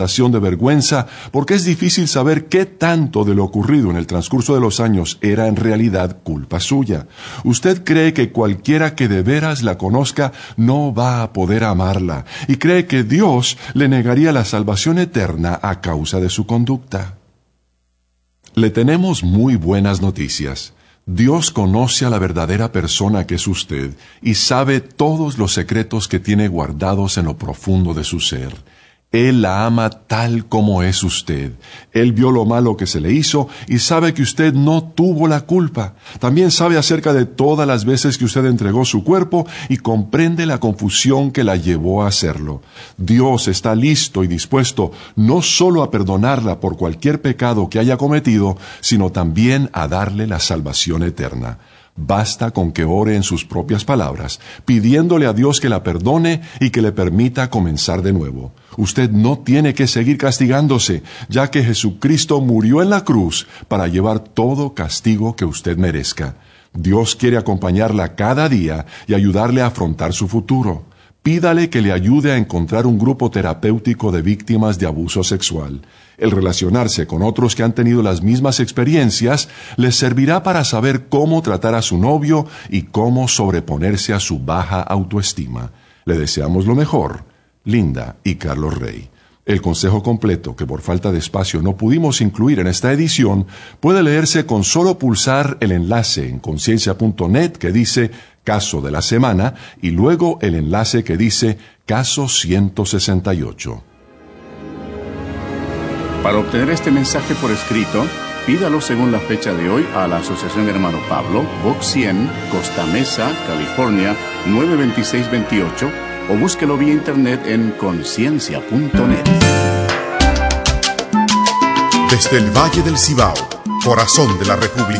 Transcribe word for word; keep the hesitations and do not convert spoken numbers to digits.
de vergüenza porque es difícil saber qué tanto de lo ocurrido en el transcurso de los años era en realidad culpa suya. Usted cree que cualquiera que de veras la conozca no va a poder amarla y cree que Dios le negaría la salvación eterna a causa de su conducta. Le tenemos muy buenas noticias. Dios conoce a la verdadera persona que es usted y sabe todos los secretos que tiene guardados en lo profundo de su ser. Él la ama tal como es usted. Él vio lo malo que se le hizo y sabe que usted no tuvo la culpa. También sabe acerca de todas las veces que usted entregó su cuerpo y comprende la confusión que la llevó a hacerlo. Dios está listo y dispuesto no solo a perdonarla por cualquier pecado que haya cometido, sino también a darle la salvación eterna. Basta con que ore en sus propias palabras, pidiéndole a Dios que la perdone y que le permita comenzar de nuevo. Usted no tiene que seguir castigándose, ya que Jesucristo murió en la cruz para llevar todo castigo que usted merezca. Dios quiere acompañarla cada día y ayudarle a afrontar su futuro. Pídale que le ayude a encontrar un grupo terapéutico de víctimas de abuso sexual. El relacionarse con otros que han tenido las mismas experiencias les servirá para saber cómo tratar a su novio y cómo sobreponerse a su baja autoestima. Le deseamos lo mejor, Linda y Carlos Rey. El consejo completo, que por falta de espacio no pudimos incluir en esta edición, puede leerse con solo pulsar el enlace en conciencia punto net que dice Caso de la Semana y luego el enlace que dice Caso ciento sesenta y ocho. Para obtener este mensaje por escrito, pídalo según la fecha de hoy a la Asociación Hermano Pablo, Box cien, Costa Mesa, California, nueve dos seis dos ocho, o búsquelo vía internet en conciencia punto net. Desde el Valle del Cibao, corazón de la República